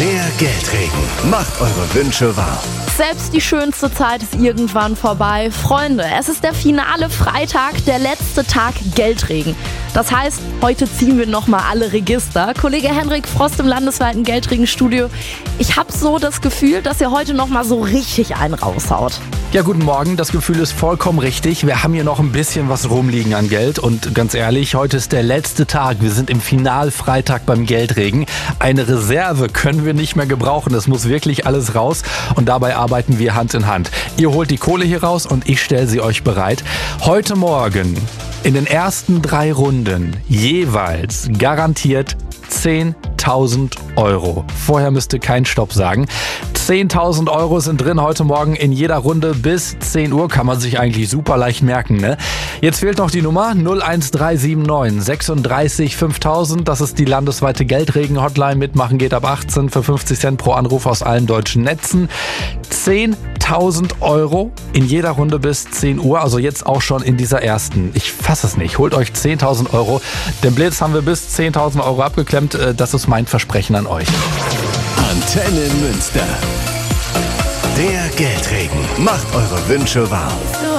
Der Geldregen macht eure Wünsche wahr. Selbst die schönste Zeit ist irgendwann vorbei. Freunde, es ist der finale Freitag, der letzte Tag Geldregen. Das heißt, heute ziehen wir nochmal alle Register. Kollege Henrik Frost im landesweiten Geldregenstudio. Ich habe so das Gefühl, dass ihr heute nochmal so richtig einen raushaut. Ja, guten Morgen. Das Gefühl ist vollkommen richtig. Wir haben hier noch ein bisschen was rumliegen an Geld. Und ganz ehrlich, heute ist der letzte Tag. Wir sind im Finalfreitag beim Geldregen. Eine Reserve können wir nicht mehr gebrauchen. Es muss wirklich alles raus. Und dabei arbeiten wir Hand in Hand. Ihr holt die Kohle hier raus und ich stelle sie euch bereit. Heute Morgen in den ersten 3 Runden jeweils garantiert 10.000 Euro. Vorher müsst ihr keinen Stopp sagen. 10.000 Euro sind drin heute Morgen in jeder Runde bis 10 Uhr. Kann man sich eigentlich super leicht merken, ne? Jetzt fehlt noch die Nummer 01379 36 5000. Das ist die landesweite Geldregen-Hotline. Mitmachen geht ab 18 für 50 Cent pro Anruf aus allen deutschen Netzen. 10.000 Euro in jeder Runde bis 10 Uhr. Also jetzt auch schon in dieser ersten. Ich fasse es nicht. Holt euch 10.000 Euro. Den Blitz haben wir bis 10.000 Euro abgeklemmt. Das ist mein Versprechen an euch. Antenne Münster. Der Geldregen macht eure Wünsche wahr.